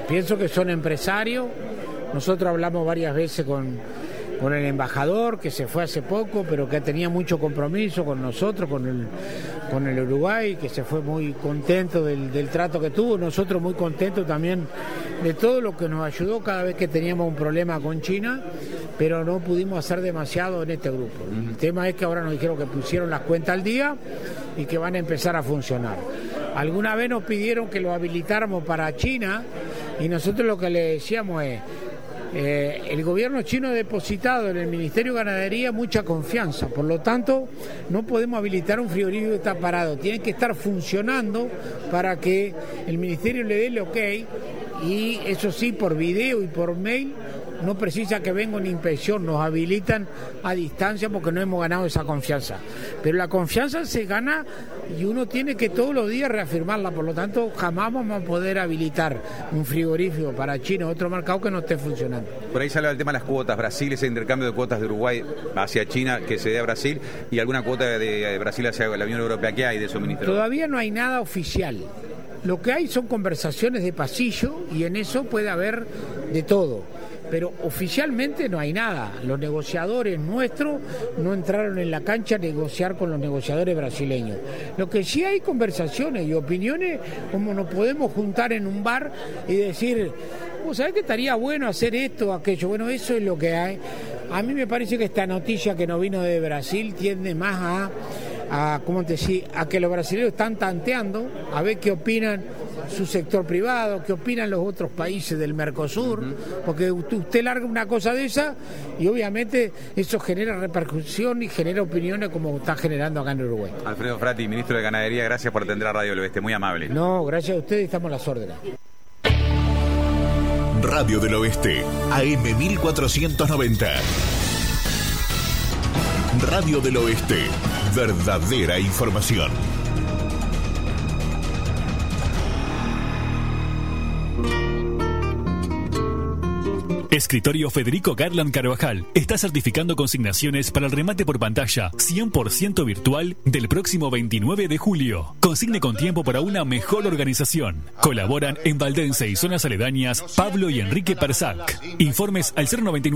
Pienso que son empresarios. Nosotros hablamos varias veces con el embajador, que se fue hace poco, pero que tenía mucho compromiso con nosotros, con el Uruguay, que se fue muy contento del trato que tuvo. Nosotros muy contentos también de todo lo que nos ayudó cada vez que teníamos un problema con China, pero no pudimos hacer demasiado en este grupo. El tema es que ahora nos dijeron que pusieron las cuentas al día y que van a empezar a funcionar. Alguna vez nos pidieron que lo habilitáramos para China y nosotros lo que le decíamos es: el gobierno chino ha depositado en el Ministerio de Ganadería mucha confianza, por lo tanto no podemos habilitar un frigorífico que está parado, tiene que estar funcionando para que el Ministerio le dé el ok, y eso sí, por video y por mail. No precisa que venga una inspección, nos habilitan a distancia porque no hemos ganado esa confianza. Pero la confianza se gana y uno tiene que todos los días reafirmarla, por lo tanto jamás vamos a poder habilitar un frigorífico para China o otro mercado que no esté funcionando. Por ahí sale el tema de las cuotas. Brasil, ese intercambio de cuotas de Uruguay hacia China que se dé a Brasil, y alguna cuota de Brasil hacia la Unión Europea. ¿Qué hay de suministro? Todavía no hay nada oficial. Lo que hay son conversaciones de pasillo y en eso puede haber de todo. Pero oficialmente no hay nada. Los negociadores nuestros no entraron en la cancha a negociar con los negociadores brasileños. Lo que sí hay conversaciones y opiniones, como nos podemos juntar en un bar y decir: ¿sabés que estaría bueno hacer esto o aquello? Bueno, eso es lo que hay. A mí me parece que esta noticia que nos vino de Brasil tiende más a que los brasileños están tanteando a ver qué opinan su sector privado, qué opinan los otros países del Mercosur, porque usted larga una cosa de esa y obviamente eso genera repercusión y genera opiniones como está generando acá en Uruguay. Alfredo Frati, ministro de Ganadería, gracias por atender a Radio del Oeste, muy amable. No, gracias a ustedes, estamos a las órdenes. Radio del Oeste, AM 1490. Radio del Oeste, verdadera información. Escritorio Federico Garland Carvajal está certificando consignaciones para el remate por pantalla 100% virtual del próximo 29 de julio. Consigne con tiempo para una mejor organización. Colaboran en Valdense y zonas aledañas Pablo y Enrique Persac. Informes al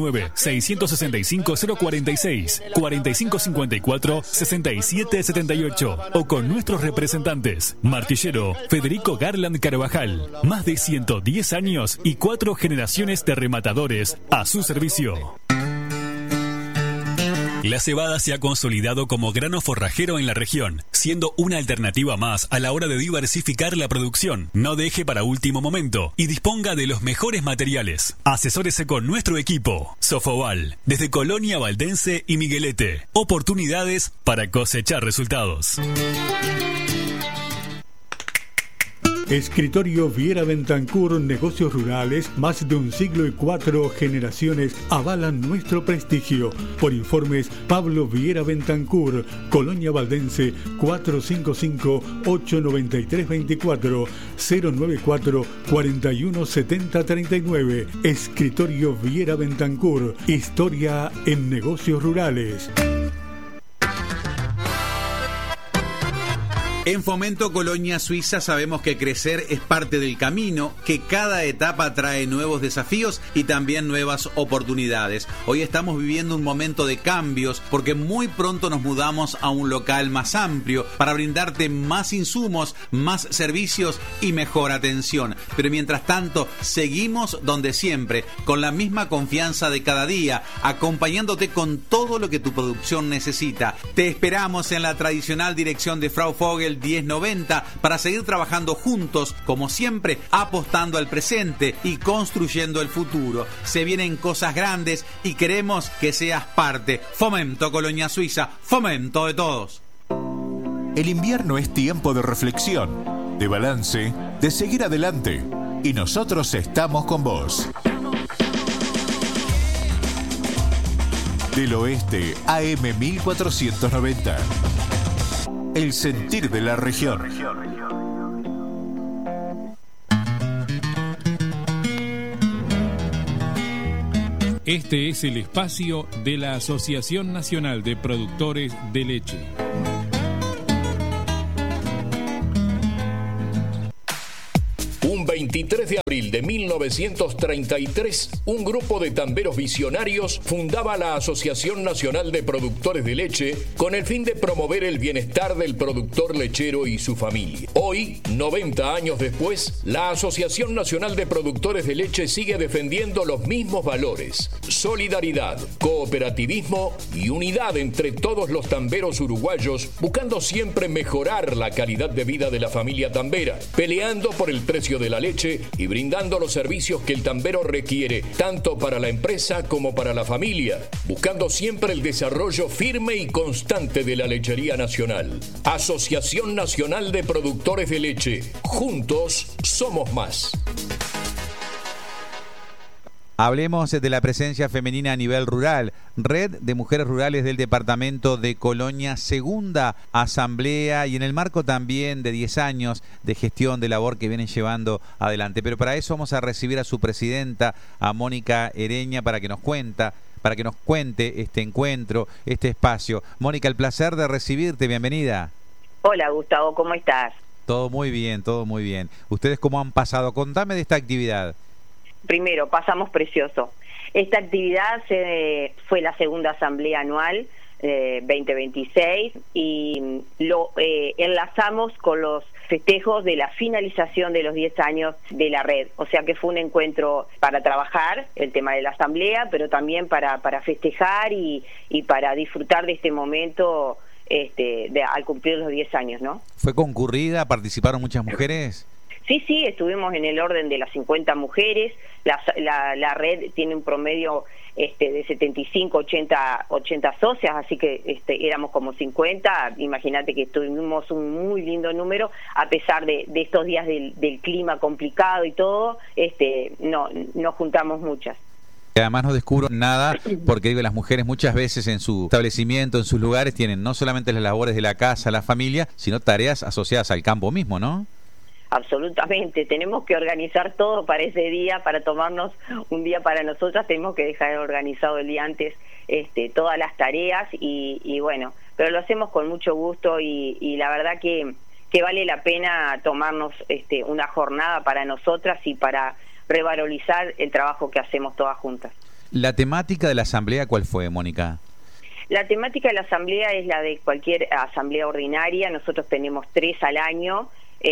099-665-046, 4554-6778 o con nuestros representantes. Martillero Federico Garland Carvajal. Más de 110 años y 4 generaciones de rematadores a su servicio. La cebada se ha consolidado como grano forrajero en la región, siendo una alternativa más a la hora de diversificar la producción. No deje para último momento y disponga de los mejores materiales. Asesórese con nuestro equipo. Sofoval, desde Colonia, Valdense y Miguelete. Oportunidades para cosechar resultados. Escritorio Viera Bentancur, negocios rurales, más de un siglo y 4 generaciones avalan nuestro prestigio. Por informes, Pablo Viera Bentancur, Colonia Valdense, 455-893-24, 094-4170-39. Escritorio Viera Bentancur, historia en negocios rurales. En Fomento Colonia Suiza sabemos que crecer es parte del camino, que cada etapa trae nuevos desafíos y también nuevas oportunidades. Hoy estamos viviendo un momento de cambios porque muy pronto nos mudamos a un local más amplio para brindarte más insumos, más servicios y mejor atención. Pero mientras tanto, seguimos donde siempre, con la misma confianza de cada día, acompañándote con todo lo que tu producción necesita. Te esperamos en la tradicional dirección de Frau Vogel 1090 para seguir trabajando juntos, como siempre, apostando al presente y construyendo el futuro. Se vienen cosas grandes y queremos que seas parte. Fomento Colonia Suiza, fomento de todos. El invierno es tiempo de reflexión, de balance, de seguir adelante. Y nosotros estamos con vos. Del Oeste, AM 1490. El sentir de la región. Este es el espacio de la Asociación Nacional de Productores de Leche. Un 20 23 de abril de 1933, un grupo de tamberos visionarios fundaba la Asociación Nacional de Productores de Leche con el fin de promover el bienestar del productor lechero y su familia. Hoy, 90 años después, la Asociación Nacional de Productores de Leche sigue defendiendo los mismos valores: solidaridad, cooperativismo y unidad entre todos los tamberos uruguayos, buscando siempre mejorar la calidad de vida de la familia tambera, peleando por el precio de la leche y brindando los servicios que el tambero requiere, tanto para la empresa como para la familia, buscando siempre el desarrollo firme y constante de la lechería nacional. Asociación Nacional de Productores de Leche. Juntos somos más. Hablemos de la presencia femenina a nivel rural. Red de Mujeres Rurales del Departamento de Colonia, segunda asamblea, y en el marco también de 10 años de gestión de labor que vienen llevando adelante. Pero para eso vamos a recibir a su presidenta, a Mónica Ereña, para que nos cuente este encuentro, este espacio. Mónica, el placer de recibirte, bienvenida. Hola Gustavo, ¿cómo estás? Todo muy bien, todo muy bien. ¿Ustedes cómo han pasado? Contame de esta actividad. Primero, pasamos precioso. Esta actividad fue la segunda asamblea anual 2026 y lo enlazamos con los festejos de la finalización de los 10 años de la red. O sea que fue un encuentro para trabajar el tema de la asamblea, pero también para festejar y para disfrutar de este momento al cumplir los 10 años, ¿no? ¿Fue concurrida? ¿Participaron muchas mujeres? Sí, estuvimos en el orden de las 50 mujeres. La red tiene un promedio de 75, 80 socias, así que éramos como 50. Imagínate que tuvimos un muy lindo número, a pesar de estos días del clima complicado y todo, no nos juntamos muchas. Además no descubro nada, porque digo, las mujeres muchas veces en su establecimiento, en sus lugares, tienen no solamente las labores de la casa, la familia, sino tareas asociadas al campo mismo, ¿no? Absolutamente, tenemos que organizar todo para ese día, para tomarnos un día para nosotras, tenemos que dejar organizado el día antes todas las tareas y bueno, pero lo hacemos con mucho gusto y la verdad que vale la pena tomarnos una jornada para nosotras y para revalorizar el trabajo que hacemos todas juntas. ¿La temática de la asamblea cuál fue, Mónica? La temática de la asamblea es la de cualquier asamblea ordinaria, nosotros tenemos 3 al año.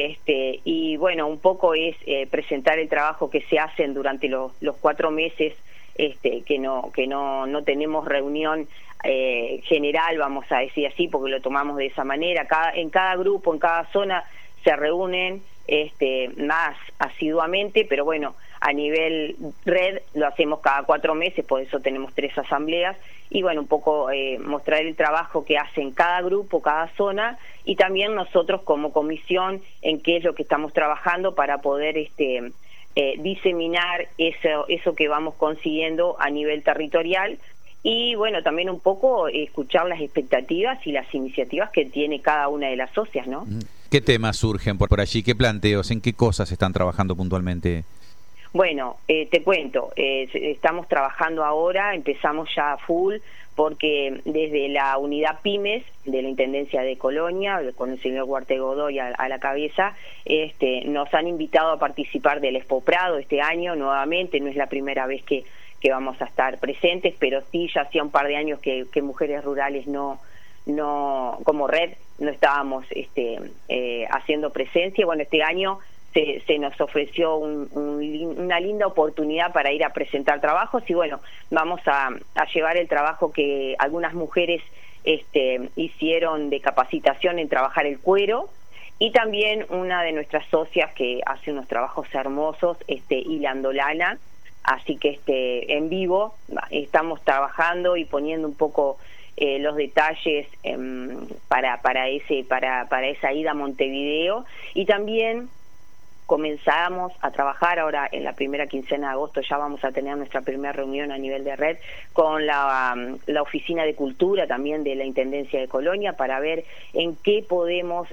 Y bueno, un poco es presentar el trabajo que se hacen durante los 4 meses que no tenemos reunión general, vamos a decir así, porque lo tomamos de esa manera. En cada grupo, en cada zona se reúnen más asiduamente, pero bueno, a nivel red lo hacemos cada 4 meses, por eso tenemos 3 asambleas, y bueno, un poco mostrar el trabajo que hacen cada grupo, cada zona, y también nosotros como comisión en qué es lo que estamos trabajando para poder diseminar eso que vamos consiguiendo a nivel territorial, y bueno, también un poco escuchar las expectativas y las iniciativas que tiene cada una de las socias, ¿no? ¿Qué temas surgen por allí? ¿Qué planteos? ¿En qué cosas están trabajando puntualmente? Bueno, te cuento, estamos trabajando ahora, empezamos ya a full, porque desde la unidad Pymes de la Intendencia de Colonia, con el señor Huarte Godoy a la cabeza, nos han invitado a participar del Expo Prado este año nuevamente. No es la primera vez que vamos a estar presentes, pero sí ya hacía un par de años que Mujeres Rurales no como red no estábamos haciendo presencia. Bueno, este año se nos ofreció una linda oportunidad para ir a presentar trabajos y bueno, vamos a llevar el trabajo que algunas mujeres hicieron de capacitación en trabajar el cuero, y también una de nuestras socias que hace unos trabajos hermosos, hilando lana, así que en vivo estamos trabajando y poniendo un poco los detalles para esa ida a Montevideo, y también comenzamos a trabajar ahora en la primera quincena de agosto. Ya vamos a tener nuestra primera reunión a nivel de red con la Oficina de Cultura también de la Intendencia de Colonia, para ver en qué podemos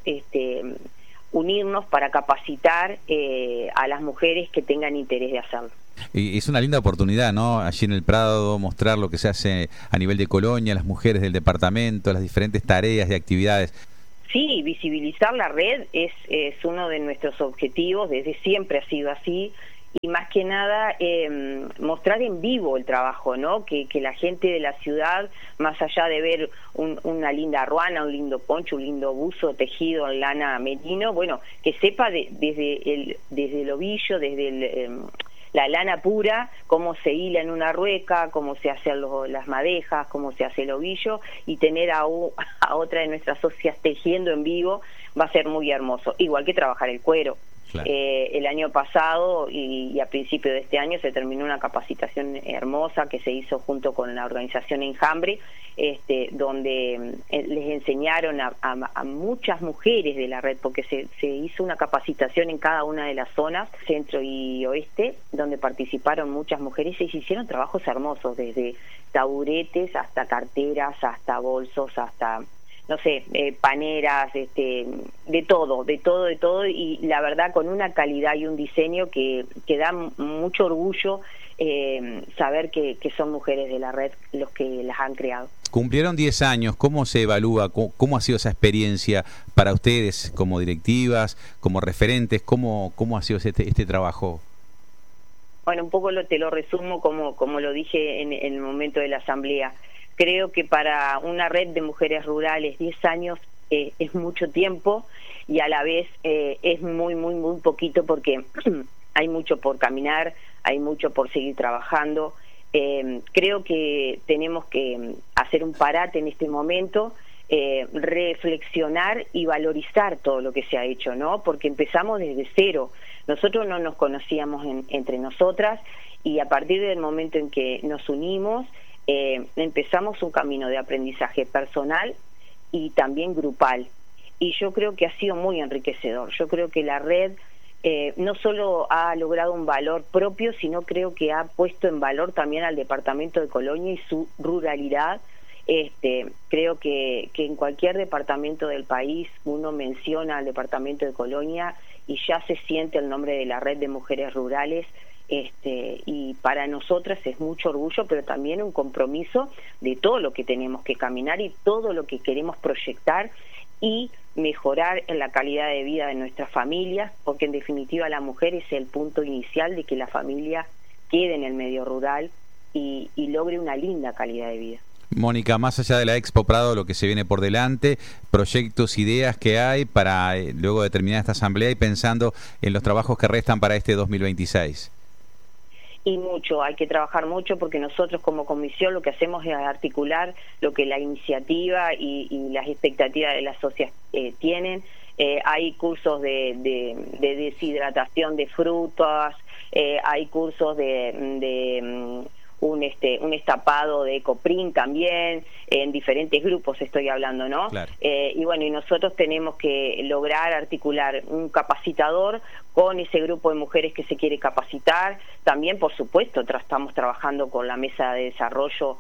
unirnos para capacitar a las mujeres que tengan interés de hacerlo. Y es una linda oportunidad, ¿no? Allí en el Prado mostrar lo que se hace a nivel de Colonia, las mujeres del departamento, las diferentes tareas y actividades. Sí, visibilizar la red es uno de nuestros objetivos, desde siempre ha sido así, y más que nada mostrar en vivo el trabajo, ¿no? Que la gente de la ciudad, más allá de ver una linda ruana, un lindo poncho, un lindo buzo tejido en lana merino, bueno, que sepa desde el ovillo, desde la lana pura, cómo se hila en una rueca, cómo se hacen las madejas, cómo se hace el ovillo, y tener a otra de nuestras socias tejiendo en vivo va a ser muy hermoso, igual que trabajar el cuero. Claro. El año pasado y a principio de este año se terminó una capacitación hermosa que se hizo junto con la organización Enjambre, donde les enseñaron a muchas mujeres de la red, porque se hizo una capacitación en cada una de las zonas, centro y oeste, donde participaron muchas mujeres y se hicieron trabajos hermosos, desde taburetes hasta carteras, hasta bolsos, hasta no sé, paneras, de todo, y la verdad con una calidad y un diseño que da mucho orgullo saber que son mujeres de la red los que las han creado. Cumplieron 10 años, ¿cómo se evalúa? ¿Cómo ha sido esa experiencia para ustedes como directivas, como referentes? ¿Cómo ha sido este trabajo? Bueno, un poco te lo resumo como lo dije en el momento de la asamblea. Creo que para una red de mujeres rurales 10 años es mucho tiempo y a la vez es muy poquito, porque hay mucho por caminar, hay mucho por seguir trabajando. Creo que tenemos que hacer un parate en este momento, reflexionar y valorizar todo lo que se ha hecho, ¿no? Porque empezamos desde cero. Nosotros no nos conocíamos entre nosotras, y a partir del momento en que nos unimos, empezamos un camino de aprendizaje personal y también grupal, y yo creo que ha sido muy enriquecedor. Yo creo que la red no solo ha logrado un valor propio, sino creo que ha puesto en valor también al departamento de Colonia y su ruralidad. Creo que en cualquier departamento del país uno menciona al departamento de Colonia y ya se siente el nombre de la red de mujeres rurales. Y para nosotras es mucho orgullo, pero también un compromiso de todo lo que tenemos que caminar y todo lo que queremos proyectar y mejorar en la calidad de vida de nuestras familias, porque en definitiva la mujer es el punto inicial de que la familia quede en el medio rural y logre una linda calidad de vida. Mónica, más allá de la Expo Prado, lo que se viene por delante, proyectos, ideas que hay para luego de terminar esta asamblea y pensando en los trabajos que restan para este 2026. Y mucho, hay que trabajar mucho, porque nosotros como comisión lo que hacemos es articular lo que la iniciativa y las expectativas de las socias tienen. Hay cursos de deshidratación de frutas, hay cursos de un estapado de Ecoprint también, en diferentes grupos estoy hablando, ¿no? Claro. Y bueno, y nosotros tenemos que lograr articular un capacitador con ese grupo de mujeres que se quiere capacitar. También, por supuesto, estamos trabajando con la mesa de desarrollo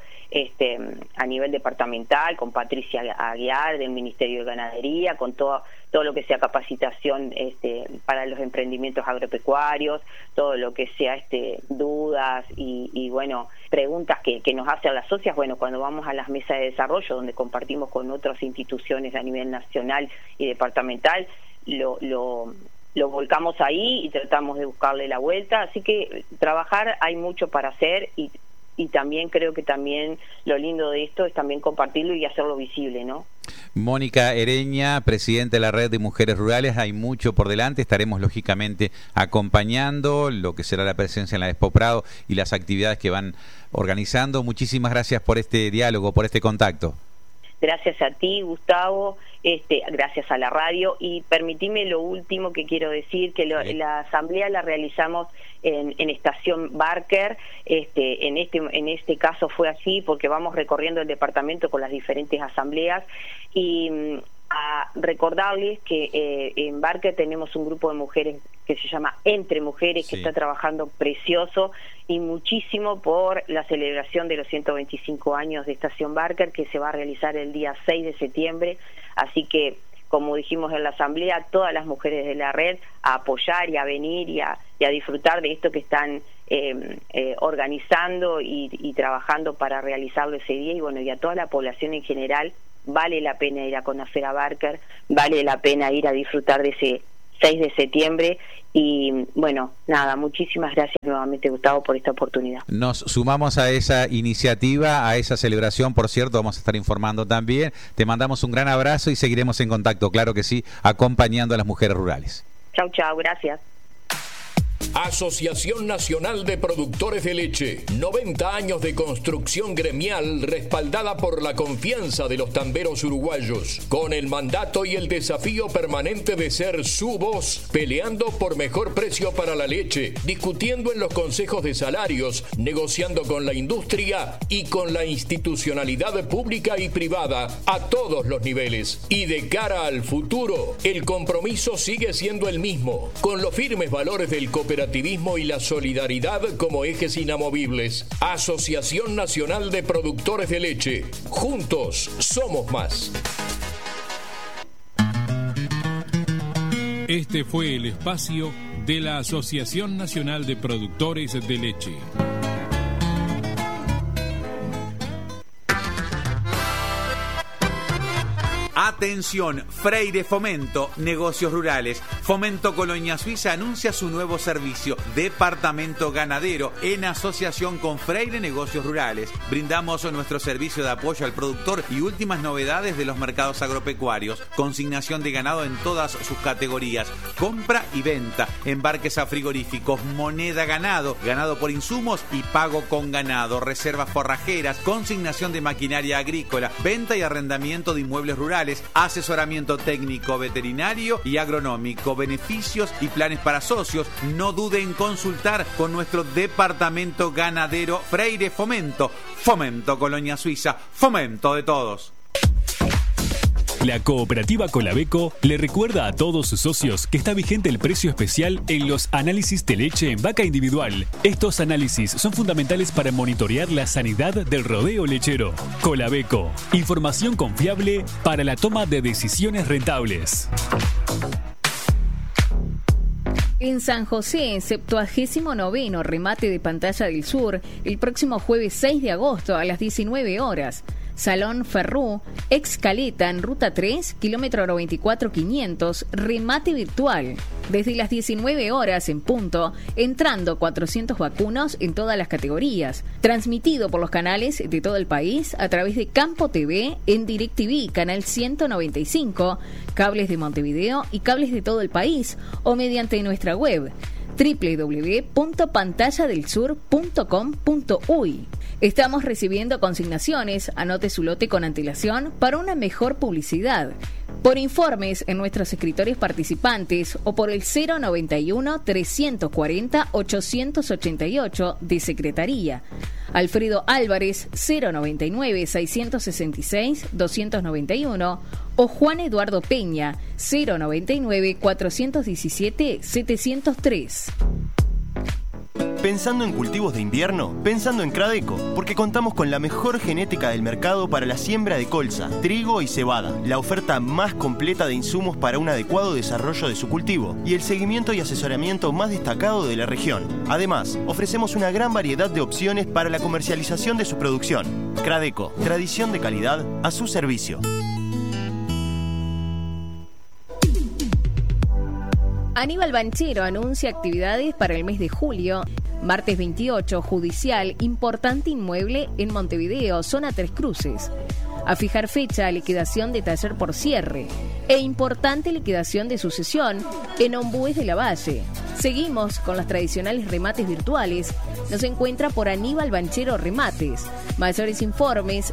a nivel departamental, con Patricia Aguiar del Ministerio de Ganadería, con todo lo que sea capacitación para los emprendimientos agropecuarios, todo lo que sea dudas y bueno, preguntas que nos hacen las socias. Bueno, cuando vamos a las mesas de desarrollo, donde compartimos con otras instituciones a nivel nacional y departamental, lo volcamos ahí y tratamos de buscarle la vuelta. Así que trabajar hay mucho para hacer, y también creo que también lo lindo de esto es también compartirlo y hacerlo visible, ¿no? Mónica Ereña, presidenta de la Red de Mujeres Rurales, hay mucho por delante, estaremos lógicamente acompañando lo que será la presencia en la Expo Prado y las actividades que van organizando. Muchísimas gracias por este diálogo, por este contacto. Gracias a ti, Gustavo, gracias a la radio, y permitime lo último que quiero decir, que la asamblea la realizamos en Estación Barker. En este caso fue así porque vamos recorriendo el departamento con las diferentes asambleas, y a recordarles que en Barker tenemos un grupo de mujeres que se llama Entre Mujeres, que está trabajando precioso y muchísimo por la celebración de los 125 años de Estación Barker, que se va a realizar el día 6 de septiembre. Así que, como dijimos en la asamblea, todas las mujeres de la red a apoyar y a venir y a disfrutar de esto que están organizando y trabajando para realizarlo ese día. Y bueno, y a toda la población en general, vale la pena ir a conocer a Barker, vale la pena ir a disfrutar de ese 6 de septiembre. Y bueno, nada, muchísimas gracias nuevamente, Gustavo, por esta oportunidad. Nos sumamos a esa iniciativa, a esa celebración, por cierto, vamos a estar informando también. Te mandamos un gran abrazo y seguiremos en contacto, claro que sí, acompañando a las mujeres rurales. Chau, chau, gracias. Asociación Nacional de Productores de Leche, 90 años de construcción gremial respaldada por la confianza de los tamberos uruguayos, con el mandato y el desafío permanente de ser su voz, peleando por mejor precio para la leche, discutiendo en los consejos de salarios, negociando con la industria y con la institucionalidad pública y privada a todos los niveles. Y de cara al futuro, el compromiso sigue siendo el mismo, con los firmes valores del cooperativismo y la solidaridad como ejes inamovibles. Asociación Nacional de Productores de Leche. Juntos somos más. Este fue el espacio de la Asociación Nacional de Productores de Leche. Atención, Freire Fomento, negocios rurales. Fomento Colonia Suiza anuncia su nuevo servicio, Departamento Ganadero, en asociación con Freire Negocios Rurales. Brindamos nuestro servicio de apoyo al productor y últimas novedades de los mercados agropecuarios. Consignación de ganado en todas sus categorías. Compra y venta, embarques a frigoríficos, moneda ganado, ganado por insumos y pago con ganado, reservas forrajeras, consignación de maquinaria agrícola, venta y arrendamiento de inmuebles rurales, asesoramiento técnico, veterinario y agronómico, beneficios y planes para socios. No dude en consultar con nuestro departamento ganadero Freire Fomento. Fomento Colonia Suiza, fomento de todos. La cooperativa Colabeco le recuerda a todos sus socios que está vigente el precio especial en los análisis de leche en vaca individual. Estos análisis son fundamentales para monitorear la sanidad del rodeo lechero. Colabeco, información confiable para la toma de decisiones rentables. En San José, 79º remate de Pantalla del Sur, el próximo jueves 6 de agosto a las 19 horas. Salón Ferrú, ex Caleta en Ruta 3, kilómetro 94.500, remate virtual. Desde las 19 horas en punto, entrando 400 vacunos en todas las categorías. Transmitido por los canales de todo el país a través de Campo TV, en DirecTV, canal 195, cables de Montevideo y cables de todo el país, o mediante nuestra web www.pantalladelsur.com.uy. Estamos recibiendo consignaciones, anote su lote con antelación para una mejor publicidad. Por informes en nuestros escritorios participantes o por el 091-340-888 de Secretaría. Alfredo Álvarez, 099-666-291 o Juan Eduardo Peña, 099-417-703. Pensando en cultivos de invierno, pensando en Cradeco, porque contamos con la mejor genética del mercado para la siembra de colza, trigo y cebada, la oferta más completa de insumos para un adecuado desarrollo de su cultivo y el seguimiento y asesoramiento más destacado de la región. Además, ofrecemos una gran variedad de opciones para la comercialización de su producción. Cradeco, tradición de calidad a su servicio. Aníbal Banchero anuncia actividades para el mes de julio. Martes 28, judicial, importante inmueble en Montevideo, zona Tres Cruces. A fijar fecha, liquidación de taller por cierre. E importante liquidación de sucesión en Ombúes de la Valle. Seguimos con los tradicionales remates virtuales. Nos encuentra por Aníbal Banchero Remates. Mayores informes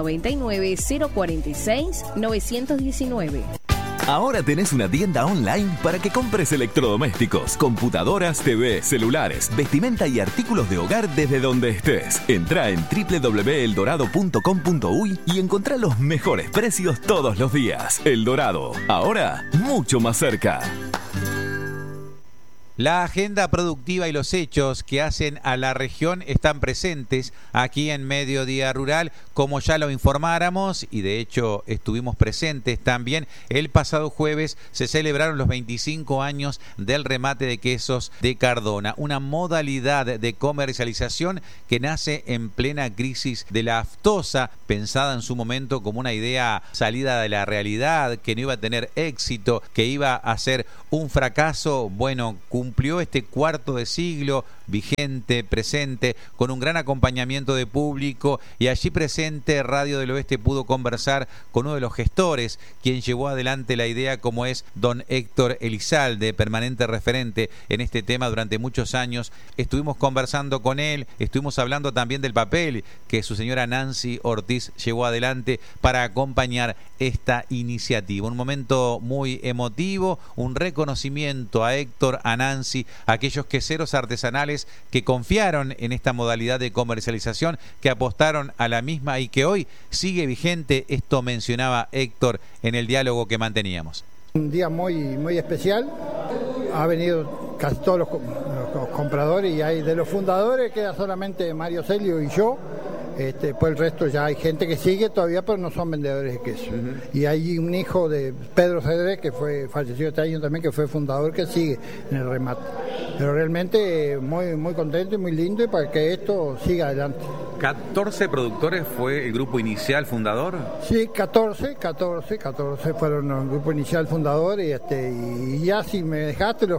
099-046-919. Ahora tenés una tienda online para que compres electrodomésticos, computadoras, TV, celulares, vestimenta y artículos de hogar desde donde estés. Entrá en www.eldorado.com.uy y encontrá los mejores precios todos los días. El Dorado, ahora mucho más cerca. La agenda productiva y los hechos que hacen a la región están presentes aquí en Mediodía Rural, como ya lo informáramos, y de hecho estuvimos presentes también. El pasado jueves se celebraron los 25 años del remate de quesos de Cardona, una modalidad de comercialización que nace en plena crisis de la aftosa, pensada en su momento como una idea salida de la realidad, que no iba a tener éxito, que iba a ser un fracaso. Bueno, cumplió este cuarto de siglo vigente, presente, con un gran acompañamiento de público, y allí presente Radio del Oeste pudo conversar con uno de los gestores, quien llevó adelante la idea, como es don Héctor Elizalde, permanente referente en este tema durante muchos años. Estuvimos conversando con él, estuvimos hablando también del papel que su señora Nancy Ortiz llevó adelante para acompañar esta iniciativa. Un momento muy emotivo, un reconocimiento a Héctor, a Nancy, a aquellos queseros artesanales que confiaron en esta modalidad de comercialización, que apostaron a la misma y que hoy sigue vigente. Esto mencionaba Héctor en el diálogo que manteníamos. Un día muy especial. Ha venido casi todos los compradores, y hay de los fundadores queda solamente Mario Celio y yo. Pues el resto ya hay gente que sigue todavía, pero no son vendedores de queso. Y hay un hijo de Pedro Cedrés, que falleció este año también, que fue fundador, que sigue en el remate. Pero realmente muy contento y muy lindo, y para que esto siga adelante. ¿14 productores fue el grupo inicial fundador? Sí, 14 fueron el grupo inicial fundador, y ya si me dejaste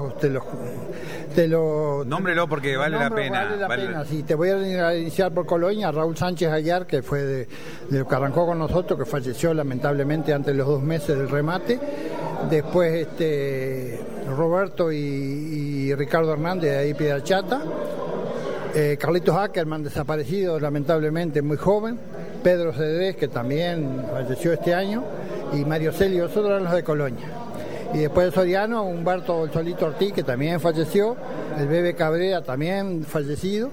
te lo nómbrelo, porque vale la pena. Sí, te voy a iniciar por Colonia. Raúl Sánchez Ayar, que fue de lo que arrancó con nosotros, que falleció lamentablemente antes de los 2 meses del remate. Después Roberto y Ricardo Hernández, de ahí Piedrachata. Carlitos Ackerman, desaparecido lamentablemente, muy joven. Pedro Cedrés, que también falleció este año. Y Mario Celio. Esos eran los de Colonia. Y después de Soriano, Humberto El Solito Ortiz, que también falleció. El Bebe Cabrera, también fallecido.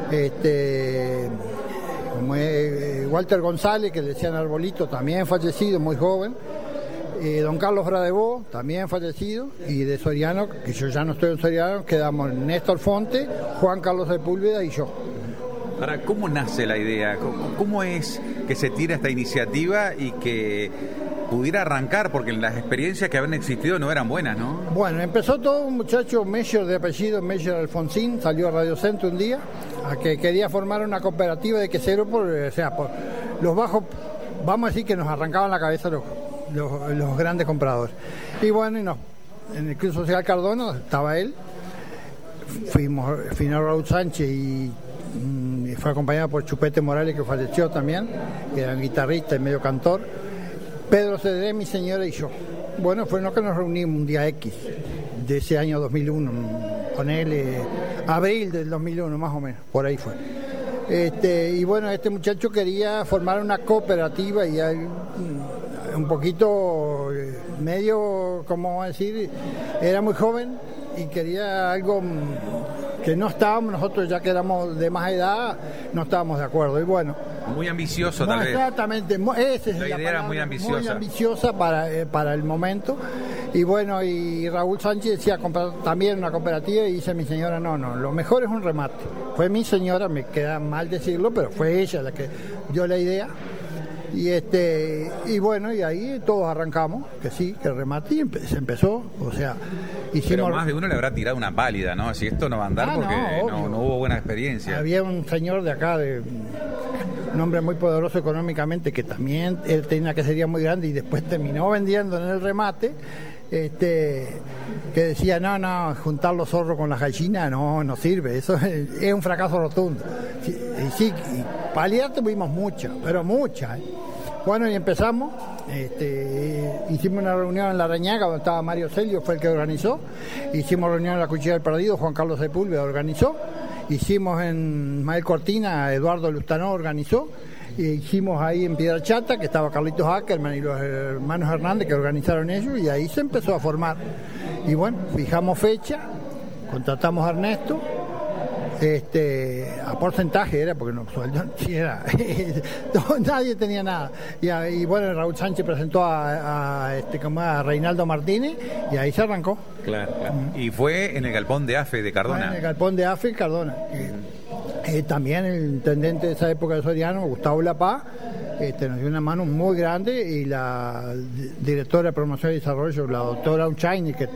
Walter González, que le decían Arbolito, también fallecido, muy joven. Don Carlos Bradebó, también fallecido. Y de Soriano, que yo ya no estoy en Soriano, quedamos Néstor Fonte, Juan Carlos Sepúlveda y yo. Ahora, ¿cómo nace la idea? ¿Cómo es que se tira esta iniciativa y que pudiera arrancar? Porque las experiencias que habían existido no eran buenas, ¿no? Bueno, empezó todo un muchacho Meyer, de apellido Meyer Alfonsín, salió a Radio Centro un día, a que quería formar una cooperativa de queseros por los bajos, vamos a decir que nos arrancaban la cabeza los grandes compradores. Y bueno, en el Club Social Cardona estaba él, vino Raúl Sánchez y fue acompañado por Chupete Morales, que falleció también, que era guitarrista y medio cantor. Pedro Cedrés, mi señora y yo. Bueno, fue lo que nos reunimos un día X de ese año 2001, con él, abril del 2001 más o menos, por ahí fue. Y bueno, este muchacho quería formar una cooperativa, y hay un poquito medio, ¿cómo decir? Era muy joven y quería algo que no estábamos, nosotros ya que éramos de más edad, no estábamos de acuerdo. Y bueno, muy ambicioso, tal vez. Exactamente, esa es la idea, era muy ambiciosa para el momento. Y bueno, y Raúl Sánchez decía comprar también una cooperativa, y dice mi señora, no, lo mejor es un remate. Fue mi señora, me queda mal decirlo, pero fue ella la que dio la idea. Y bueno, y ahí todos arrancamos, que sí, que el remate, y se empezó, o sea, hicimos... Pero más de uno le habrá tirado una pálida, ¿no? Si esto no va a andar, porque no hubo buena experiencia. Había un señor de acá, un hombre muy poderoso económicamente, que también él tenía una quesería muy grande y después terminó vendiendo en el remate, que decía, no, juntar los zorros con las gallinas no sirve, eso es un fracaso rotundo. Y paliar tuvimos muchas, pero muchas. Bueno, y empezamos, hicimos una reunión en La Reñaga, donde estaba Mario Celio, fue el que organizó. Hicimos reunión en la Cuchilla del Perdido, Juan Carlos Sepúlveda organizó. Hicimos en Mael Cortina, Eduardo Lustanó organizó. Y hicimos ahí en Piedrachata, que estaba Carlitos Ackerman y los hermanos Hernández, que organizaron ellos, y ahí se empezó a formar. Y bueno, fijamos fecha, contratamos a Ernesto, a porcentaje era, porque no, sueldo sí era, nadie tenía nada. Y bueno, Raúl Sánchez presentó a Reinaldo Martínez y ahí se arrancó. Claro. Y fue en el galpón de AFE de Cardona. En el galpón de AFE Cardona. También el intendente de esa época de Soriano, Gustavo Lapá, nos dio una mano muy grande, y la directora de promoción y desarrollo, la doctora Auchaina, que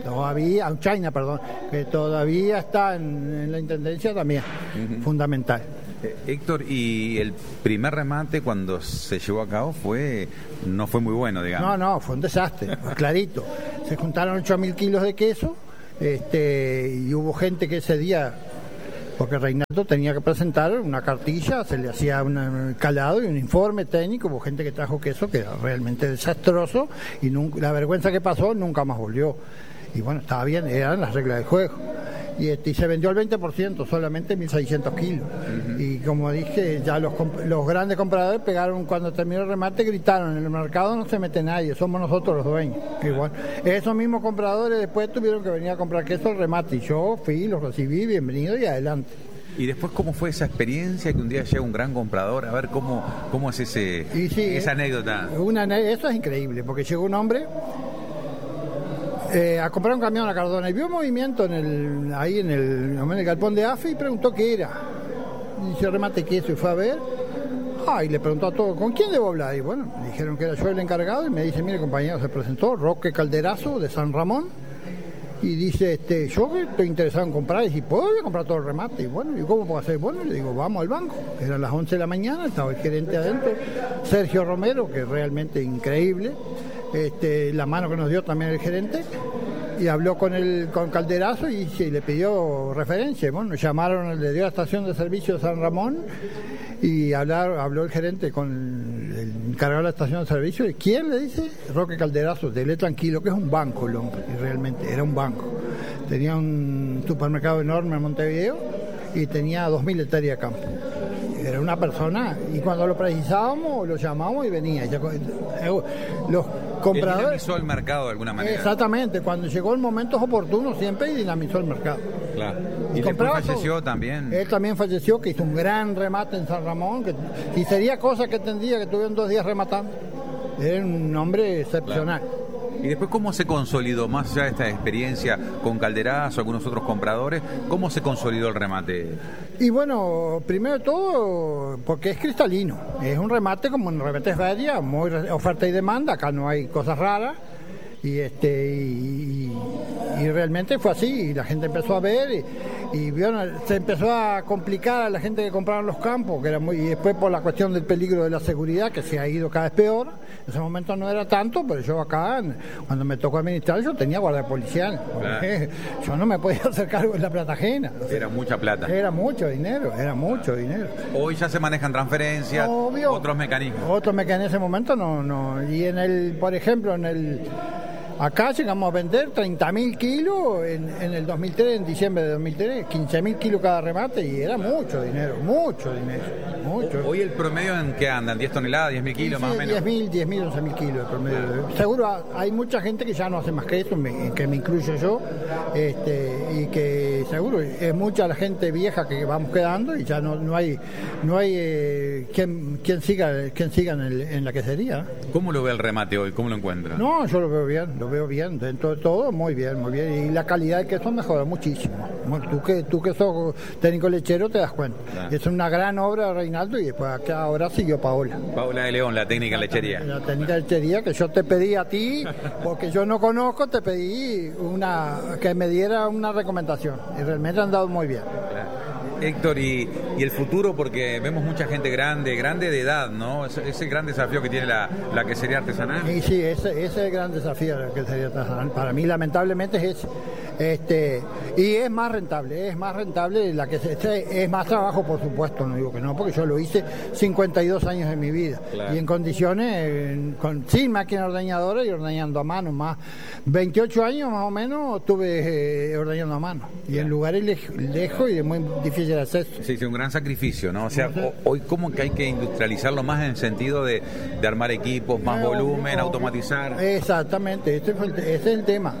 todavía está en la intendencia, también fundamental. Héctor, y el primer remate cuando se llevó a cabo no fue muy bueno, digamos. No, fue un desastre, clarito. Se juntaron 8.000 kilos de queso, y hubo gente que ese día, porque Reinaldo tenía que presentar una cartilla, se le hacía un calado y un informe técnico, hubo gente que trajo queso que era realmente desastroso, y la vergüenza que pasó nunca más volvió. Y bueno, estaba bien, eran las reglas del juego. Y se vendió al 20%, solamente 1.600 kilos. Y como dije, ya los grandes compradores pegaron, cuando terminó el remate, gritaron: en el mercado no se mete nadie, somos nosotros los dueños. Igual, esos mismos compradores después tuvieron que venir a comprar queso al remate, y yo fui, los recibí, bienvenido y adelante. Y después, ¿cómo fue esa experiencia que un día llega un gran comprador? A ver, ¿cómo es esa anécdota? Eso es increíble, porque llegó un hombre a comprar un camión a Cardona y vio movimiento ahí en el galpón de AFE y preguntó qué era. Y dice: remate queso, y fue a ver. Y le preguntó a todos: ¿con quién debo hablar? Y bueno, me dijeron que era yo el encargado, y me dice: mire, compañero, se presentó Roque Calderazo de San Ramón, y dice: yo estoy interesado en comprar, y si puedo voy a comprar todo el remate. Y bueno, ¿y cómo puedo hacer? Bueno, le digo: vamos al banco. Eran las 11 de la mañana, estaba el gerente adentro, Sergio Romero, que es realmente increíble, la mano que nos dio también el gerente, y habló con Calderazo y le pidió referencia. Bueno, nos llamaron, le dio la estación de servicio de San Ramón, y habló el gerente con el encargado de la estación de servicio. ¿Quién? Le dice: Roque Calderazo, dele tranquilo, que es un banco el hombre. Y realmente era un banco. Tenía un supermercado enorme en Montevideo y tenía 2.000 hectáreas de campo. Era una persona, y cuando lo precisábamos lo llamamos y venía. Los compradores... Él dinamizó el mercado de alguna manera. Exactamente, cuando llegó el momento oportuno siempre dinamizó el mercado. Claro. Y después falleció también. Él también falleció, que hizo un gran remate en San Ramón, y sería cosa que tendría, que tuvieron 2 días rematando. Era un hombre excepcional. Claro. Y después, ¿cómo se consolidó, más allá de esta experiencia con Calderazo, algunos otros compradores, cómo se consolidó el remate? Y bueno, primero de todo, porque es cristalino. Es un remate como un remate de feria, muy oferta y demanda. Acá no hay cosas raras. Y realmente fue así, y la gente empezó a ver, y se empezó a complicar a la gente que compraba los campos, que era y después por la cuestión del peligro de la seguridad, que se ha ido cada vez peor. En ese momento no era tanto, pero yo acá, cuando me tocó administrar, yo tenía guardia policial. Claro. Yo no me podía hacer cargo de la plata ajena. Era mucha plata. Era mucho dinero. Hoy ya se manejan transferencias, obvio, otros mecanismos. Otros mecanismos en ese momento no. Y por ejemplo, acá llegamos a vender 30.000 kilos en el 2003, en diciembre de 2003, 15.000 kilos cada remate, y era mucho dinero. Hoy el promedio, ¿en qué andan? ¿10 toneladas, 10.000 kilos más o menos? 10.000, 11.000 kilos de promedio. Seguro hay mucha gente que ya no hace más que eso, que me incluyo yo, y que seguro es mucha la gente vieja que vamos quedando, y ya no hay quien siga en la quesería. ¿Cómo lo ve el remate hoy? ¿Cómo lo encuentra? No, yo lo veo bien, dentro de todo muy bien, y la calidad del queso mejora muchísimo. Tú que sos técnico lechero te das cuenta. Claro. Es una gran obra de Reinaldo, y después acá ahora siguió Paola de León, la técnica lechería. La técnica lechería, que yo te pedí a ti, porque yo no conozco, te pedí que me diera una recomendación, y realmente han dado muy bien. Claro. Héctor, y el futuro, porque vemos mucha gente grande de edad, ¿no? Es el gran desafío que tiene la quesería artesanal. Sí, ese es el gran desafío de la quesería artesanal. Para mí, lamentablemente, es ese. Y es más rentable la que es más trabajo, por supuesto, no digo que no, porque yo lo hice 52 años de mi vida. Claro. Y en condiciones sin máquina ordeñadora y ordeñando a mano, más 28 años más o menos estuve ordeñando a mano, y en lugares lejos y de muy difícil acceso. Sí, un gran sacrificio, ¿no? O sea, hoy como que hay que industrializarlo más en el sentido de armar equipos, más volumen, automatizar. Exactamente, ese es el tema.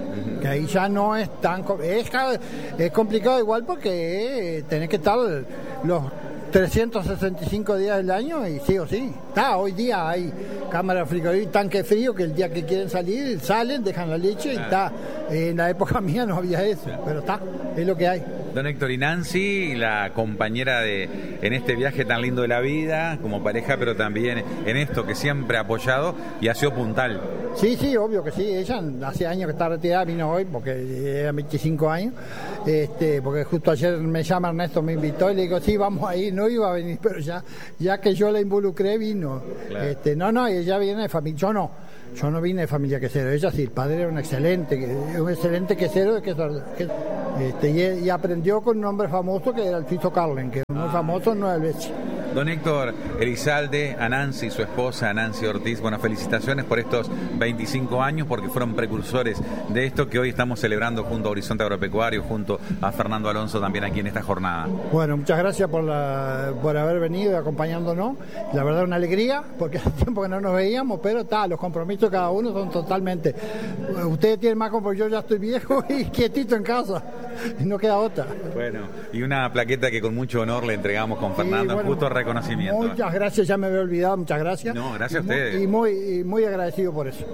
que ahí ya no es tan... Es complicado igual porque tenés que estar los 365 días del año y sí o sí. Hoy día hay cámara frigorífica, tanque frío, que el día que quieren salir, salen, dejan la leche y está. En la época mía no había eso, pero es lo que hay. Don Héctor, y Nancy, la compañera en este viaje tan lindo de la vida, como pareja, pero también en esto que siempre ha apoyado y ha sido puntal. Sí, obvio que sí. Ella hace años que está retirada, vino hoy porque era 25 años, porque justo ayer me llama Ernesto, me invitó y le digo, sí, vamos a ir. No iba a venir, pero ya que yo la involucré, vino. Claro. Ella viene de familia, yo no vine de familia quesero. Ella sí, el padre era un excelente quesero de queso. Y aprendió con un hombre famoso que era el Fiso Carlen, que es muy famoso en Nueva Helvecia. Don Héctor Elizalde, a Nancy, su esposa, Nancy Ortiz, bueno, felicitaciones por estos 25 años, porque fueron precursores de esto que hoy estamos celebrando junto a Horizonte Agropecuario, junto a Fernando Alonso también aquí en esta jornada. Bueno, muchas gracias por haber venido y acompañándonos. La verdad, una alegría, porque hace tiempo que no nos veíamos, pero los compromisos de cada uno son totalmente... Ustedes tienen más compromiso, yo ya estoy viejo y quietito en casa, y no queda otra. Bueno, y una plaqueta que con mucho honor le entregamos con Fernando, justo reconocimiento. Muchas gracias, ya me había olvidado, muchas gracias. No, gracias a ustedes. Y muy agradecido por eso.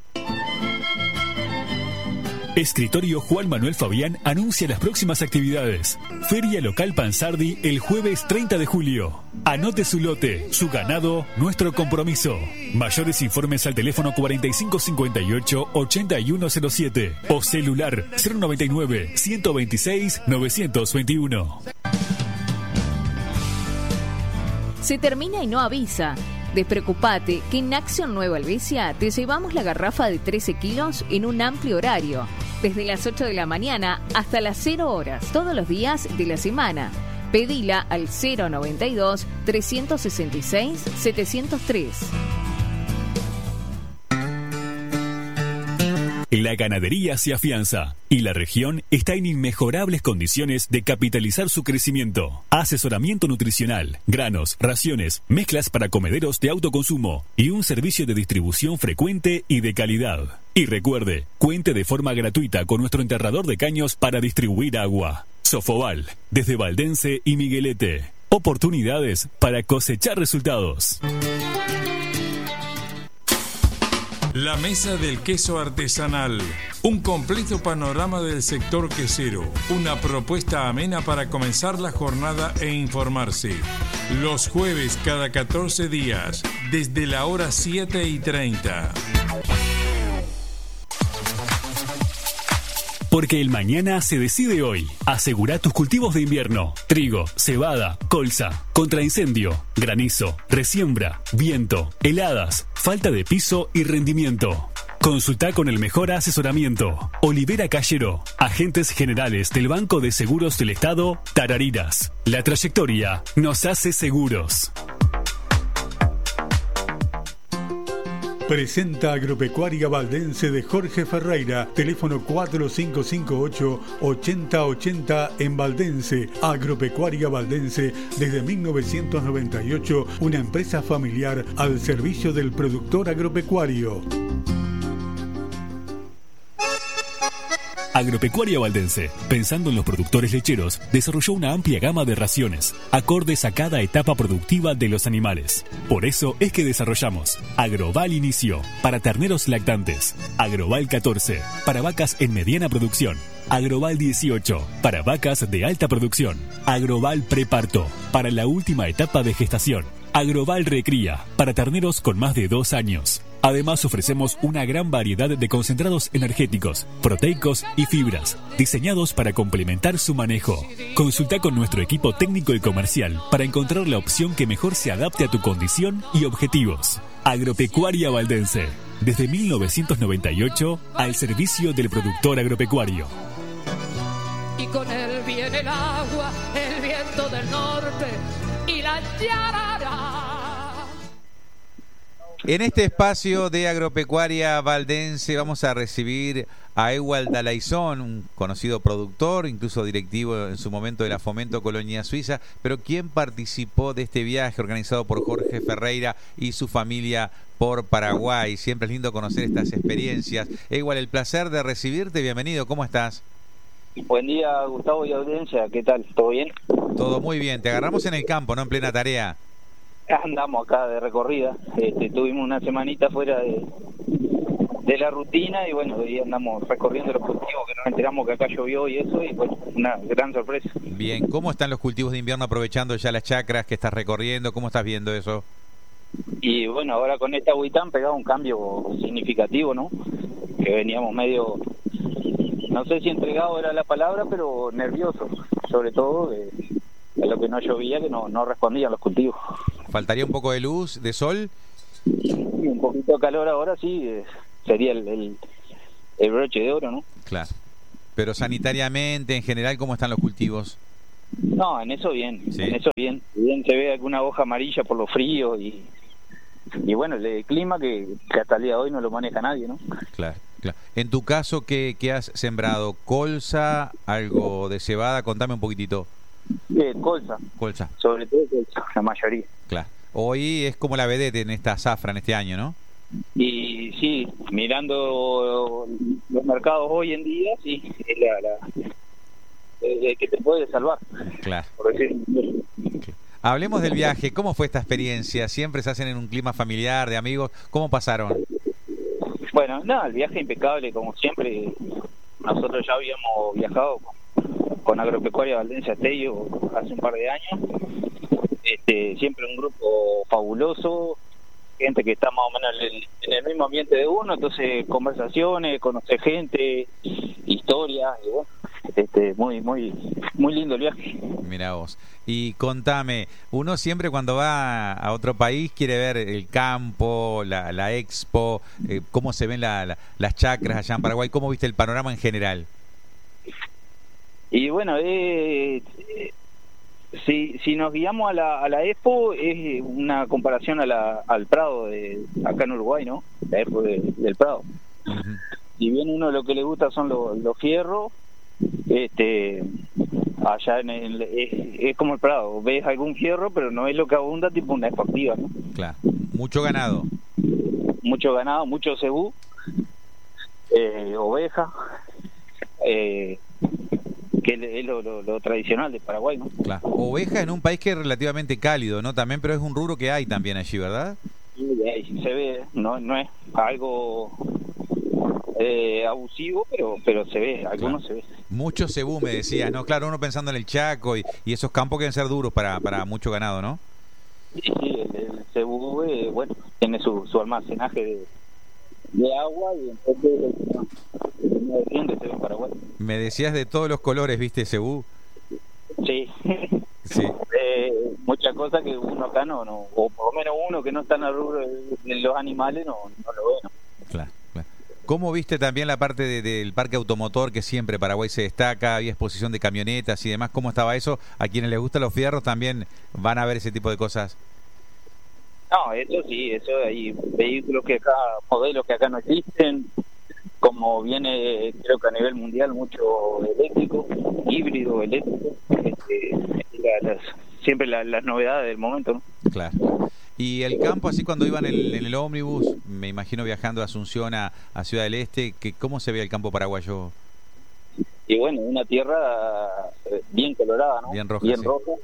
Escritorio Juan Manuel Fabián anuncia las próximas actividades. Feria Local Pansardi el jueves 30 de julio. Anote su lote, su ganado, nuestro compromiso. Mayores informes al teléfono 4558-8107 o celular 099-126-921. Se termina y no avisa. Despreocupate que en Acción Nueva Helvecia te llevamos la garrafa de 13 kilos en un amplio horario, desde las 8 de la mañana hasta las 0 horas, todos los días de la semana. Pedila al 092-366-703. La ganadería se afianza y la región está en inmejorables condiciones de capitalizar su crecimiento. Asesoramiento nutricional, granos, raciones, mezclas para comederos de autoconsumo y un servicio de distribución frecuente y de calidad. Y recuerde, cuente de forma gratuita con nuestro enterrador de caños para distribuir agua. Sofobal, desde Valdense y Miguelete. Oportunidades para cosechar resultados. La Mesa del Queso Artesanal. Un completo panorama del sector quesero. Una propuesta amena para comenzar la jornada e informarse. Los jueves cada 14 días, desde la hora 7:30. Porque el mañana se decide hoy. Asegura tus cultivos de invierno. Trigo, cebada, colza, contra incendio, granizo, resiembra, viento, heladas, falta de piso y rendimiento. Consulta con el mejor asesoramiento. Olivera Callero, agentes generales del Banco de Seguros del Estado, Tarariras. La trayectoria nos hace seguros. Presenta Agropecuaria Valdense de Jorge Ferreira, teléfono 4558-8080 en Valdense. Agropecuaria Valdense desde 1998, una empresa familiar al servicio del productor agropecuario. Agropecuaria Valdense, pensando en los productores lecheros, desarrolló una amplia gama de raciones, acordes a cada etapa productiva de los animales. Por eso es que desarrollamos Agroval Inicio, para terneros lactantes, Agroval 14, para vacas en mediana producción, Agroval 18, para vacas de alta producción, Agroval Preparto, para la última etapa de gestación, Agroval Recría, para terneros con más de 2 años. Además ofrecemos una gran variedad de concentrados energéticos, proteicos y fibras, diseñados para complementar su manejo. Consulta con nuestro equipo técnico y comercial para encontrar la opción que mejor se adapte a tu condición y objetivos. Agropecuaria Valdense, desde 1998 al servicio del productor agropecuario. Y con él viene el agua, el viento del norte y la yarará. En este espacio de Agropecuaria Valdense vamos a recibir a Ewald Alaizón, un conocido productor, incluso directivo en su momento de la Fomento Colonia Suiza, pero quien participó de este viaje organizado por Jorge Ferreira y su familia por Paraguay. Siempre es lindo conocer estas experiencias. Ewald, el placer de recibirte, bienvenido, ¿cómo estás? Buen día, Gustavo y audiencia, ¿qué tal? ¿Todo bien? Todo muy bien, te agarramos en el campo, ¿no? En plena tarea. Andamos acá de recorrida, tuvimos una semanita fuera de la rutina y bueno, hoy andamos recorriendo los cultivos que nos enteramos que acá llovió y eso, y bueno, una gran sorpresa. Bien, ¿cómo están los cultivos de invierno aprovechando ya las chacras que estás recorriendo? ¿Cómo estás viendo eso? Y bueno, ahora con esta agüita han pegado un cambio significativo, ¿no? Que veníamos medio, no sé si entregado era la palabra, pero nerviosos, sobre todo de lo que no llovía, que no respondían los cultivos. ¿Faltaría un poco de luz, de sol? Sí, un poquito de calor ahora sí, sería el broche de oro, ¿no? Claro. Pero sanitariamente, en general, ¿cómo están los cultivos? No, en eso bien, ¿sí? En eso bien. Bien se ve alguna hoja amarilla por lo frío y bueno, el clima que hasta el día de hoy no lo maneja nadie, ¿no? Claro, claro. En tu caso, ¿qué has sembrado? ¿Colza? ¿Algo de cebada? Contame un poquitito. Colza. Sobre todo colza, la mayoría. Claro. Hoy es como la vedette en esta zafra, en este año, ¿no? Y sí, mirando los mercados hoy en día, sí, es la que te puede salvar. Claro. Por decir. Hablemos del viaje. ¿Cómo fue esta experiencia? ¿Siempre se hacen en un clima familiar, de amigos? ¿Cómo pasaron? Bueno, nada, el viaje impecable, como siempre. Nosotros ya habíamos viajado con Agropecuaria Valdense Astello hace un par de años. Siempre un grupo fabuloso, gente que está más o menos en el mismo ambiente de uno, entonces conversaciones, conocer gente, historias, y bueno, muy lindo el viaje. Mirá vos. Y contame, uno siempre cuando va a otro país quiere ver el campo, la expo, cómo se ven las chacras allá en Paraguay. ¿Cómo viste el panorama en general? Y bueno, si nos guiamos a la expo, es una comparación al Prado de acá en Uruguay, ¿no? La expo del Prado. Uh-huh. Si bien uno lo que le gusta son los fierros, allá es como el Prado, ves algún fierro, pero no es lo que abunda, tipo una esportiva, ¿no? Claro, mucho ganado, mucho cebú, oveja, que es lo tradicional de Paraguay, ¿no? Claro. Oveja en un país que es relativamente cálido, ¿no? También, pero es un rubro que hay también allí, ¿verdad? Sí, se ve, no es algo abusivo, pero se ve, algunos claro. Se ve. Mucho cebú, me decías, ¿no? Claro, uno pensando en el Chaco y esos campos que deben ser duros para mucho ganado, ¿no? Sí, el cebú, bueno, tiene su almacenaje de agua y entonces no defiende se ve en Paraguay. Me decías de todos los colores, ¿viste cebú? Sí. Sí. Muchas cosas que uno acá no, o por lo menos uno que no está en el rubro de los animales no lo ve, ¿no? Claro. ¿Cómo viste también la parte del parque automotor que siempre Paraguay se destaca? Había exposición de camionetas y demás. ¿Cómo estaba eso? A quienes les gustan los fierros también van a ver ese tipo de cosas. No, eso sí, eso hay vehículos que acá, modelos que acá no existen, como viene creo que a nivel mundial mucho eléctrico, híbrido eléctrico, siempre las novedades del momento, ¿no? Claro. Y el campo, así cuando iban en el ómnibus, me imagino viajando de Asunción a Ciudad del Este, ¿cómo se ve el campo paraguayo? Y bueno, una tierra bien colorada, ¿no? Bien roja.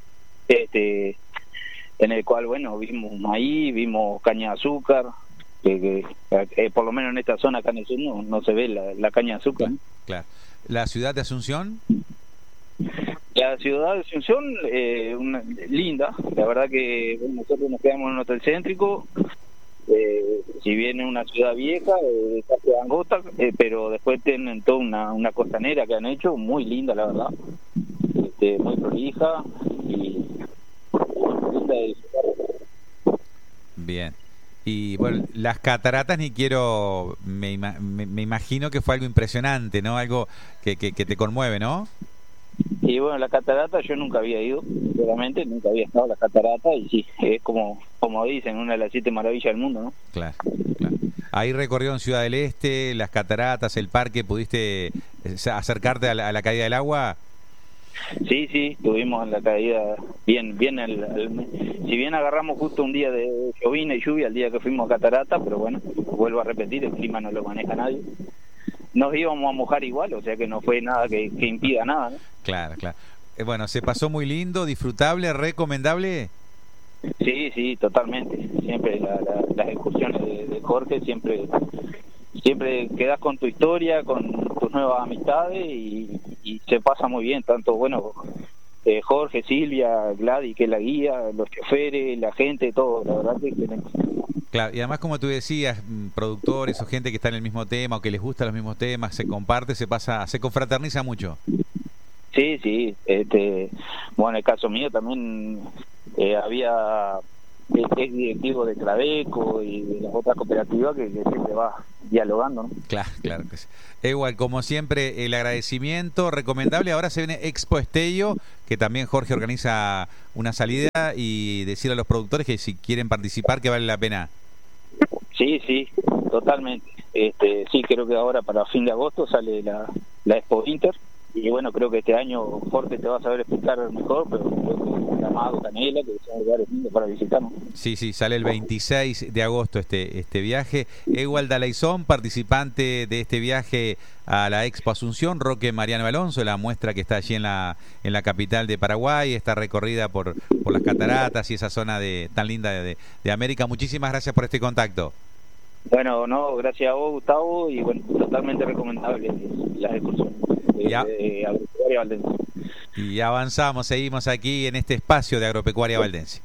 En el cual, bueno, vimos maíz, vimos caña de azúcar, que por lo menos en esta zona acá en el sur no se ve la caña de azúcar. Claro. ¿La ciudad de Asunción? La ciudad de Asunción, linda, la verdad que bueno, nosotros nos quedamos en un hotel céntrico, si bien es una ciudad vieja, casi angostas, pero después tienen toda una costanera que han hecho, muy linda la verdad, muy prolija y linda de disfrutar. Bien. Y bueno, las cataratas ni quiero, me imagino que fue algo impresionante, ¿no? Algo que te conmueve, ¿no? Y bueno, la catarata yo nunca había ido, realmente nunca había estado en la catarata y sí, es como como dicen, una de las 7 maravillas del mundo, ¿no? Claro. Ahí recorrió en Ciudad del Este, las cataratas, el parque, ¿pudiste acercarte a la caída del agua? Sí, estuvimos en la caída bien, si bien agarramos justo un día de llovina y lluvia el día que fuimos a Catarata, pero bueno, vuelvo a repetir, el clima no lo maneja nadie. Nos íbamos a mojar igual, o sea que no fue nada que impida nada, ¿no? Claro. Bueno, se pasó muy lindo, disfrutable, recomendable. Sí, totalmente. Siempre las excursiones de Jorge, siempre quedas con tu historia, con tus nuevas amistades y se pasa muy bien, tanto Jorge, Silvia, Gladys, que es la guía, los choferes, la gente, todo, la verdad que excelente. Claro, y además, como tú decías, productores o gente que está en el mismo tema o que les gustan los mismos temas, se comparte, se confraterniza mucho. Sí, bueno, en el caso mío también había el directivo de Tradeco y de las otras cooperativas que siempre va dialogando, ¿no? Claro que sí. Igual, como siempre, el agradecimiento recomendable. Ahora se viene Expo Estello, que también Jorge organiza una salida, y decirle a los productores que si quieren participar, que vale la pena. Sí, totalmente. Sí, creo que ahora para fin de agosto sale la Expo Inter. Y bueno, creo que este año Jorge te va a saber explicar mejor, pero creo que Amado, Canela, que son lugares lindos para visitar, ¿no? Sí, sale el 26 de agosto este viaje. Ewald Dalaizón, participante de este viaje a la Expo Asunción. Roque Mariano Alonso, la muestra que está allí en la capital de Paraguay, esta recorrida por las cataratas y esa zona tan linda de América. Muchísimas gracias por este contacto. Bueno, no, gracias a vos, Gustavo, y bueno, totalmente recomendable las excursiones. Agropecuaria Valdense. Y avanzamos, seguimos aquí en este espacio de Agropecuaria Valdense.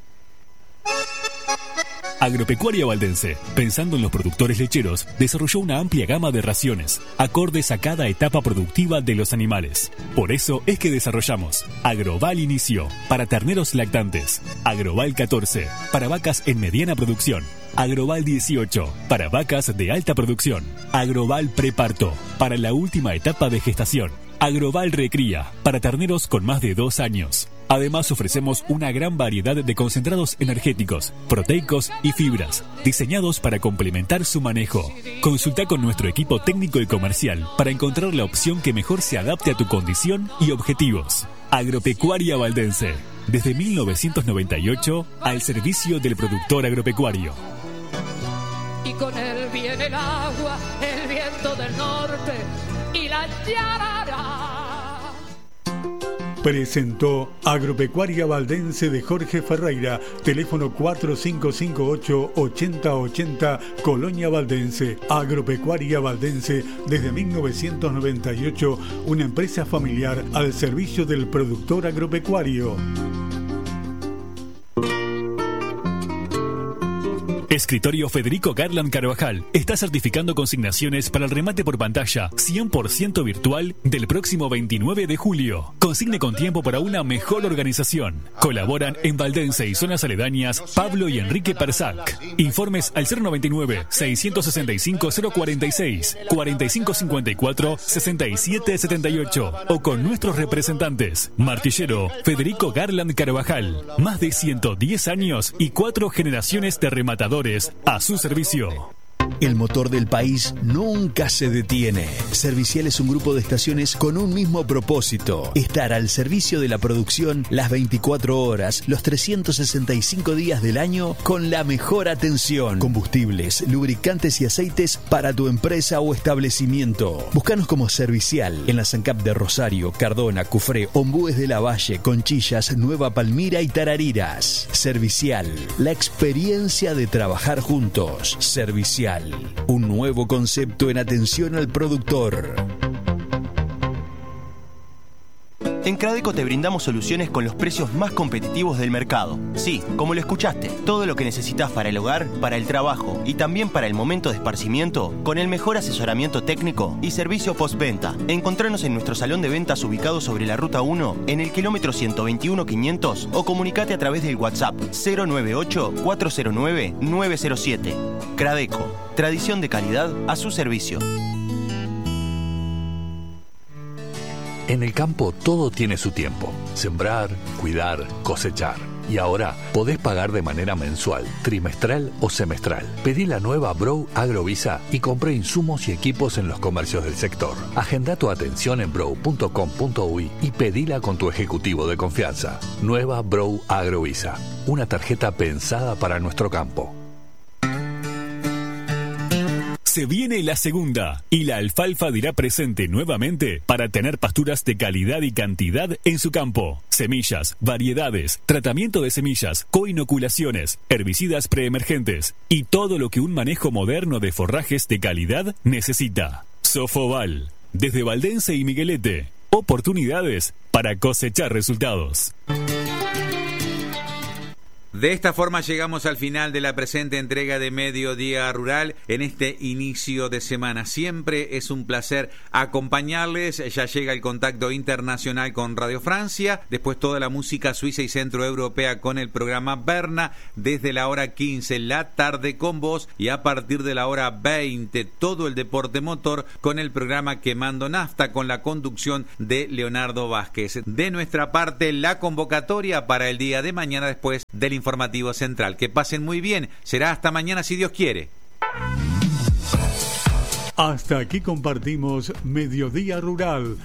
Agropecuaria Valdense, pensando en los productores lecheros, desarrolló una amplia gama de raciones, acordes a cada etapa productiva de los animales. Por eso es que desarrollamos Agroval Inicio, para terneros lactantes, Agroval 14, para vacas en mediana producción, Agroval 18, para vacas de alta producción, Agroval Preparto, para la última etapa de gestación, Agroval Recría, para terneros con más de 2 años. Además, ofrecemos una gran variedad de concentrados energéticos, proteicos y fibras, diseñados para complementar su manejo. Consulta con nuestro equipo técnico y comercial para encontrar la opción que mejor se adapte a tu condición y objetivos. Agropecuaria Valdense, desde 1998, al servicio del productor agropecuario. Y con él viene el agua, el viento del norte y la yarara. Presentó Agropecuaria Valdense de Jorge Ferreira, teléfono 4558-8080, Colonia Valdense. Agropecuaria Valdense, desde 1998, una empresa familiar al servicio del productor agropecuario. Escritorio Federico Garland Carvajal está certificando consignaciones para el remate por pantalla 100% virtual del próximo 29 de julio. Consigne con tiempo para una mejor organización. Colaboran en Valdense y zonas aledañas Pablo y Enrique Persac. Informes al 099-665-046, 4554-6778 o con nuestros representantes. Martillero Federico Garland Carvajal. Más de 110 años y 4 generaciones de rematadores a su servicio. El motor del país nunca se detiene. Servicial es un grupo de estaciones con un mismo propósito: estar al servicio de la producción las 24 horas, los 365 días del año, con la mejor atención. Combustibles, lubricantes y aceites para tu empresa o establecimiento. Búscanos como Servicial en la SANCAP de Rosario, Cardona, Cufré, Ombúes de la Valle, Conchillas, Nueva Palmira y Tarariras. Servicial, la experiencia de trabajar juntos. Servicial, un nuevo concepto en atención al productor. En Cradeco te brindamos soluciones con los precios más competitivos del mercado. Sí, como lo escuchaste, todo lo que necesitas para el hogar, para el trabajo y también para el momento de esparcimiento, con el mejor asesoramiento técnico y servicio postventa. Encontranos en nuestro salón de ventas ubicado sobre la Ruta 1, en el kilómetro 121-500, o comunicate a través del WhatsApp 098-409-907. Cradeco, tradición de calidad a su servicio. En el campo todo tiene su tiempo: sembrar, cuidar, cosechar. Y ahora podés pagar de manera mensual, trimestral o semestral. Pedí la nueva Brow Agrovisa y compré insumos y equipos en los comercios del sector. Agenda tu atención en brow.com.uy y pedila con tu ejecutivo de confianza. Nueva Brow Agrovisa, una tarjeta pensada para nuestro campo. Se viene la segunda y la alfalfa dirá presente nuevamente para tener pasturas de calidad y cantidad en su campo. Semillas, variedades, tratamiento de semillas, coinoculaciones, herbicidas preemergentes y todo lo que un manejo moderno de forrajes de calidad necesita. Sofoval, desde Valdense y Miguelete, oportunidades para cosechar resultados. De esta forma llegamos al final de la presente entrega de Mediodía Rural en este inicio de semana. Siempre es un placer acompañarles. Ya llega el contacto internacional con Radio Francia, después toda la música suiza y centroeuropea con el programa Berna, desde la hora 15 la tarde con vos, y a partir de la hora 20 todo el deporte motor con el programa Quemando Nafta con la conducción de Leonardo Vázquez. De nuestra parte, la convocatoria para el día de mañana después del informativo central. Que pasen muy bien. Será hasta mañana si Dios quiere. Hasta aquí compartimos Mediodía Rural.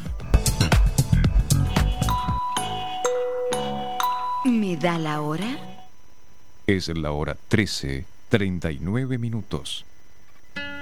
¿Me da la hora? Es la hora 13:39.